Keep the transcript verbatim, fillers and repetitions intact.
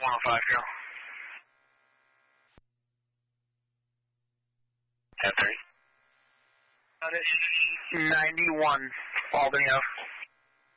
one oh five, go. ten three. ninety-one, Albany Ave.